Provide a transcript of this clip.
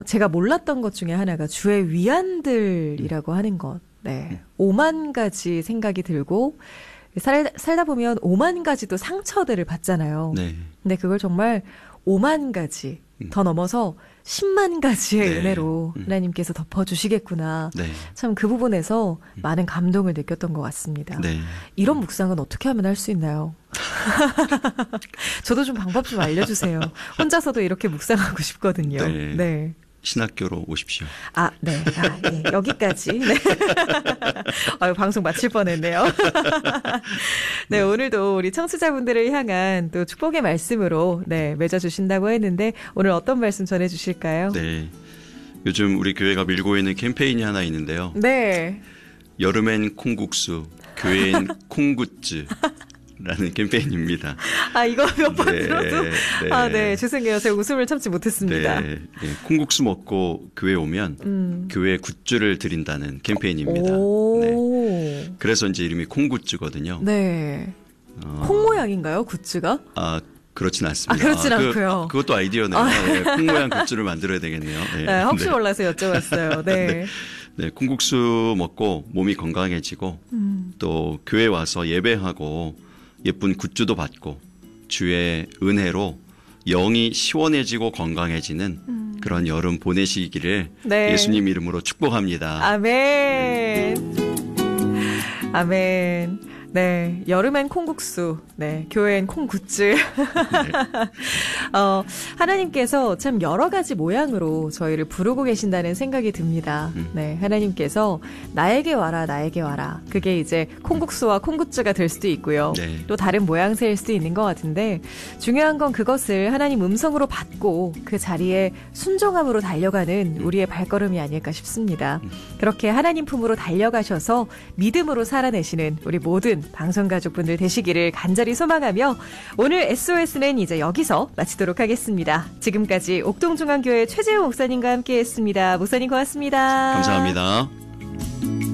제가 몰랐던 것 중에 하나가 주의 위안들이라고 하는 것. 네. 5만 가지 생각이 들고 살다 보면 5만 가지도 상처들을 받잖아요. 네. 근데 그걸 정말 5만 가지 더 넘어서 10만 가지의 네. 은혜로 하나님께서 덮어주시겠구나. 네. 참 그 부분에서 많은 감동을 느꼈던 것 같습니다. 네. 이런 묵상은 어떻게 하면 할 수 있나요? 저도 좀 방법 좀 알려주세요. 혼자서도 이렇게 묵상하고 싶거든요. 네. 네. 신학교로 오십시오. 아, 네. 예. 여기까지. 네. 아유, 방송 마칠 뻔했네요. 네, 오늘도 우리 청취자분들을 향한 또 축복의 말씀으로 네, 맺어주신다고 했는데 오늘 어떤 말씀 전해주실까요? 네. 요즘 우리 교회가 밀고 있는 캠페인이 하나 있는데요. 네. 여름엔 콩국수, 교회엔 콩굿즈. 라는 캠페인입니다. 아, 이거 몇 번 네, 들어도. 네. 아, 네. 죄송해요. 제가 웃음을 참지 못했습니다. 네, 네. 콩국수 먹고 교회 오면 교회 굿즈를 드린다는 캠페인입니다. 네. 그래서 이제 이름이 콩굿즈거든요. 네. 콩 모양인가요? 굿즈가? 아, 그렇진 않습니다. 그렇진 않고요. 그것도 아이디어네요. 네, 콩 모양 굿즈를 만들어야 되겠네요. 네, 네, 혹시 몰라서 여쭤봤어요. 네. 네. 네, 콩국수 먹고 몸이 건강해지고 또 교회 와서 예배하고 예쁜 굿즈도 받고 주의 은혜로 영이 시원해지고 건강해지는 그런 여름 보내시기를 네. 예수님 이름으로 축복합니다. 아멘. 아멘. 네, 여름엔 콩국수, 네, 교회엔 콩굿즈. 네. 하나님께서 참 여러 가지 모양으로 저희를 부르고 계신다는 생각이 듭니다. 네, 하나님께서 나에게 와라, 나에게 와라. 그게 이제 콩국수와 콩굿즈가 될 수도 있고요. 네. 또 다른 모양새일 수도 있는 것 같은데 중요한 건 그것을 하나님 음성으로 받고 그 자리에 순종함으로 달려가는 우리의 발걸음이 아닐까 싶습니다. 그렇게 하나님 품으로 달려가셔서 믿음으로 살아내시는 우리 모든 방송가족분들 되시기를 간절히 소망하며 오늘 SOS는 이제 여기서 마치도록 하겠습니다. 지금까지 옥동중앙교회 최재우 목사님과 함께했습니다. 목사님 고맙습니다. 감사합니다.